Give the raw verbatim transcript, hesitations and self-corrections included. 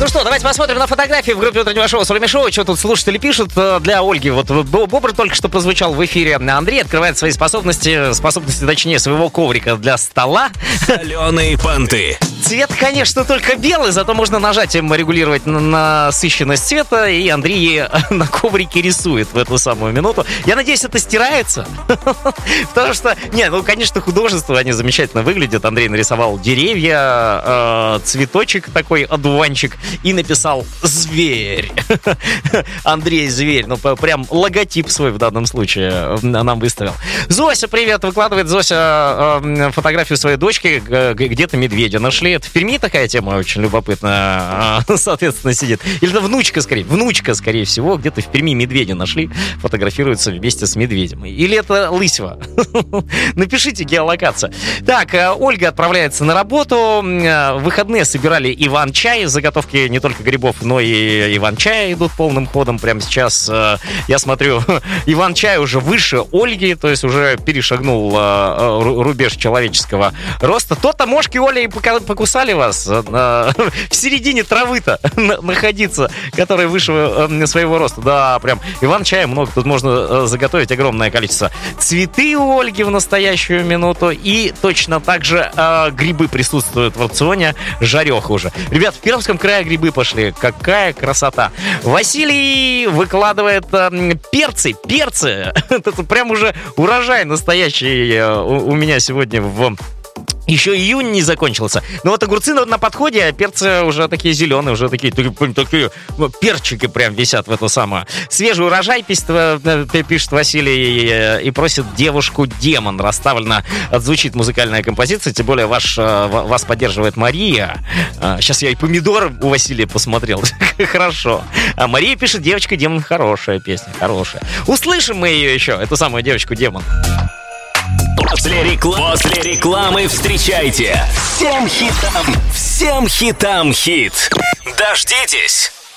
Ну что, давайте посмотрим на фотографии в группе утреннего шоу Соломи Шоу. Что тут слушатели пишут для Ольги. Вот Бобр только что прозвучал в эфире. Андрей открывает свои способности, способности, точнее, своего коврика для стола. Соленые понты. Цвет, конечно, только белый, зато можно нажатием регулировать насыщенность цвета, и Андрей на коврике рисует в эту самую минуту. Я надеюсь, это стирается. Потому что, не, ну, конечно, художество, они замечательно выглядят. Андрей нарисовал деревья, цветочек такой, одуванчик, и написал «Зверь». Андрей Зверь. Ну, прям логотип свой в данном случае нам выставил. Зося, привет. Выкладывает Зося фотографию своей дочки. Где-то медведя нашли. Это в Перми такая тема очень любопытная, соответственно, сидит. Или это внучка, скорее. Внучка, скорее всего. Где-то в Перми медведя нашли. Фотографируется вместе с медведем. Или это Лысьва. Напишите геолокация. Так, Ольга отправляется на работу. В выходные собирали иван-чай. Заготовки не только грибов, но и иван-чая идут полным ходом. Прямо сейчас я смотрю, иван-чай уже выше Ольги, то есть уже перешагнул рубеж человеческого роста. То-то мошки, Оля, и покусали вас в середине травы-то находиться, которая выше своего роста. Да, прям иван-чая много. Тут можно заготовить огромное количество. Цветы у Ольги в настоящую минуту. И точно так же грибы присутствуют в рационе. Жареха уже. Ребят, в Пермском крае грибы пошли. Какая красота. Василий выкладывает э, перцы. Перцы. Это прям уже урожай настоящий э, у, у меня сегодня в... Еще июнь не закончился. Но вот огурцы на, на подходе, а перцы уже такие зеленые, уже такие, такие, такие перчики прям висят в эту самую. Свежий урожай, пишет, пишет Василий, и просит девушку демон. Расставлена, отзвучит музыкальная композиция, тем более ваш, вас поддерживает Мария. Сейчас я и помидор у Василия посмотрел. Хорошо. А Мария пишет, девочка демон, хорошая песня, хорошая. Услышим мы ее еще, эту самую девочку демон. После, реклам... После рекламы встречайте всем хитам, всем хитам хит. Дождитесь.